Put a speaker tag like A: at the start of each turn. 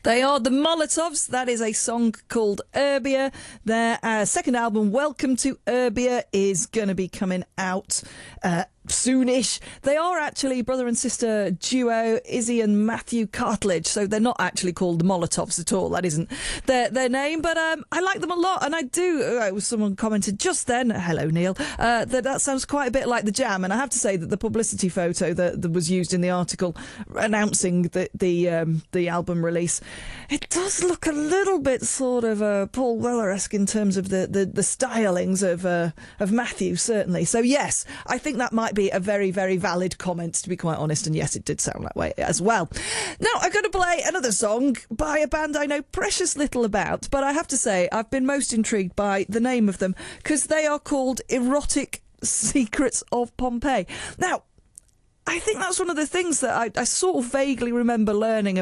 A: They are the Molotovs. That is a song called Urbia. Their second album, Welcome to Urbia, is going to be coming out soonish. They are actually brother and sister duo, Izzy and Matthew Cartledge, so they're not actually called the Molotovs at all. That isn't their name, but I like them a lot, and I do. Someone commented just then, hello Neil, that sounds quite a bit like The Jam, and I have to say that the publicity photo that was used in the article announcing the album release, it does look a little bit sort of Paul Weller-esque in terms of the stylings of Matthew, certainly. So yes, I think that might be a very, very valid comment, to be quite honest, and yes, it did sound that way as well. Now, I'm going to play another song by a band I know precious little about, but I have to say I've been most intrigued by the name of them, because they are called Erotic Secrets of Pompeii. Now, I think that's one of the things that I sort of vaguely remember learning